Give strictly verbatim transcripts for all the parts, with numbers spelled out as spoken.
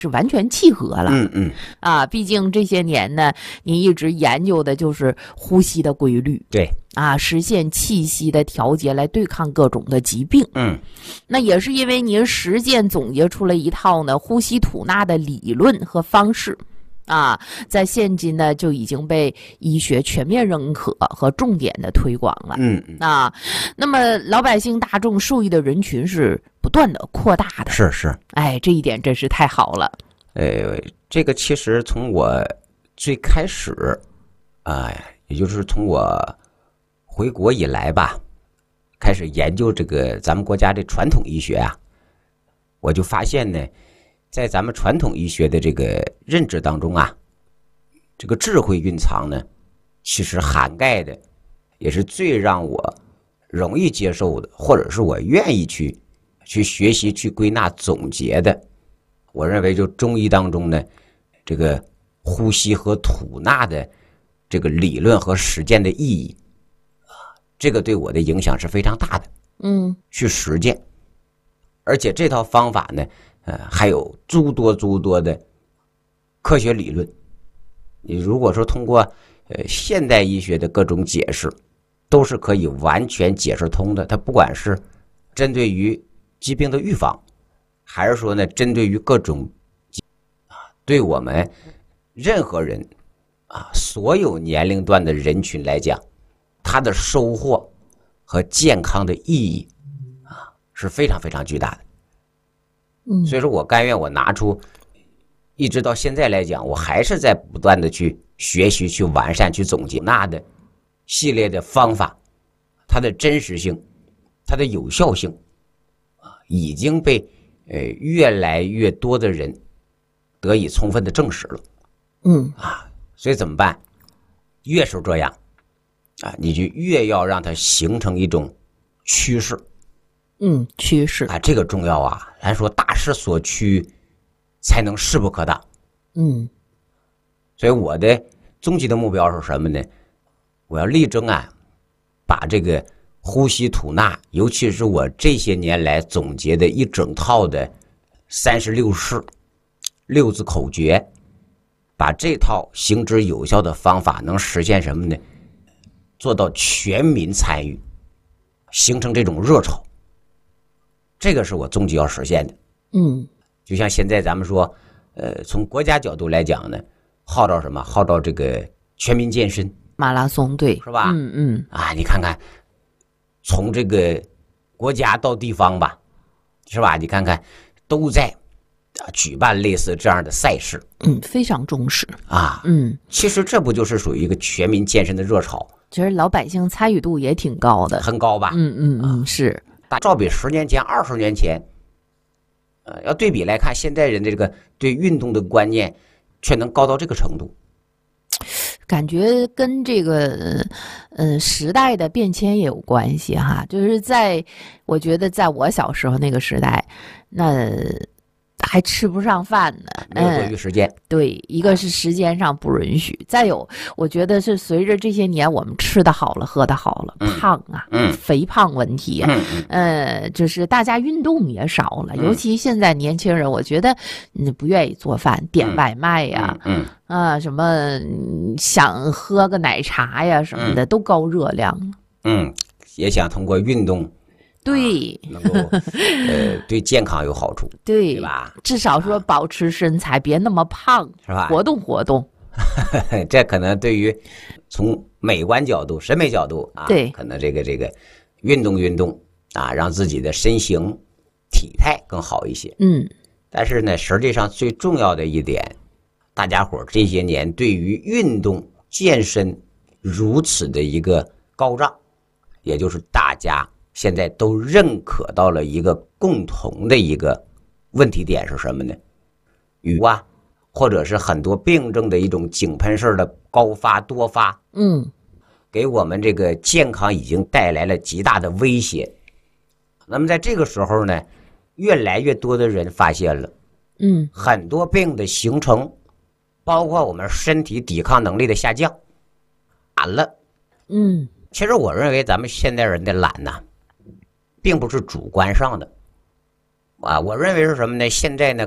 是完全契合了。 嗯嗯啊，毕竟这些年呢，你一直研究的就是呼吸的规律， 对啊，实现气息的调节来对抗各种的疾病。 嗯， 那也是因为您实践总结出了一套呢呼吸吐纳的理论和方式。啊，在现今呢就已经被医学全面认可和重点的推广了。 嗯嗯啊，那么老百姓大众受益的人群是不断的扩大的。 是是， 哎，这一点真是太好了。 呃，这个其实从我最开始，啊、呃，也就是从我回国以来吧，开始研究这个咱们国家的传统医学啊，我就发现呢。在咱们传统医学的这个认知当中啊，这个智慧蕴藏呢，其实涵盖的也是最让我容易接受的，或者是我愿意去去学习、去归纳、总结的。我认为，就中医当中呢，这个呼吸和吐纳的这个理论和实践的意义啊，这个对我的影响是非常大的。 嗯， 去实践，而且这套方法呢。呃，还有诸多诸多的科学理论。你如果说通过呃现代医学的各种解释，都是可以完全解释通的。它不管是针对于疾病的预防，还是说呢针对于各种啊，对我们任何人啊所有年龄段的人群来讲，它的收获和健康的意义啊是非常非常巨大的。 嗯， 所以说我甘愿我拿出，一直到现在来讲，我还是在不断的去学习、去完善、去总结那的系列的方法，它的真实性、它的有效性啊，已经被呃越来越多的人得以充分的证实了。 嗯啊，所以怎么办？越是这样啊，你就越要让它形成一种趋势。 嗯，趋势啊，这个重要啊！咱说大势所趋，才能势不可挡。 嗯， 所以我的终极的目标是什么呢？我要力争啊，把这个呼吸吐纳，尤其是我这些年来总结的一整套的三十六式、六字口诀，把这套行之有效的方法能实现什么呢？做到全民参与，形成这种热潮。这个是我终极要实现的。 嗯， 就像现在咱们说，呃，从国家角度来讲呢，号召什么？号召这个全民健身， 马拉松队是吧？ 嗯嗯啊，你看看，从这个国家到地方吧，是吧？你看看，都在啊举办类似这样的赛事。 嗯，非常重视啊。 嗯， 其实这不就是属于一个全民健身的热潮？ 其实老百姓参与度也挺高的， 很高吧？ 嗯嗯嗯，是。 大照比十年前、二十年前，呃，要对比来看，现代人的这个对运动的观念，却能高到这个程度。 感觉跟这个嗯时代的变迁也有关系哈。就是在我觉得在我小时候那个时代，那还吃不上饭呢， 没有多余时间、 嗯。对，一个是时间上不允许，再有，我觉得是随着这些年我们吃的好了，喝的好了， 嗯、 胖啊， 嗯， 肥胖问题啊， 嗯呃，就是大家运动也少了， 嗯、 尤其现在年轻人，我觉得嗯不愿意做饭，点外卖呀， 嗯， 嗯啊，什么想喝个奶茶呀什么的， 嗯、 都高热量， 嗯，也想通过运动。 对、 啊，能够呃对健康有好处， 对, 对吧？ 至少说保持身材，啊、别那么胖， 是吧？ 活动活动， 这可能对于从美观角度、审美角度啊， 对， 可能这个这个运动运动啊，让自己的身形体态更好一些。 嗯， 但是呢，实际上最重要的一点，大家伙这些年对于运动健身如此的一个高涨，也就是大家现在都认可到了一个共同的一个问题点是什么呢？与啊，或者是很多病症的一种井喷式的高发多发， 嗯， 给我们这个健康已经带来了极大的威胁。那么在这个时候呢，越来越多的人发现了， 嗯， 很多病的形成，包括我们身体抵抗能力的下降，懒了， 嗯， 其实我认为咱们现代人的懒呢，并不是主观上的，啊，我认为是什么呢？现在呢，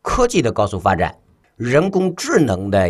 科技的高速发展，人工智能的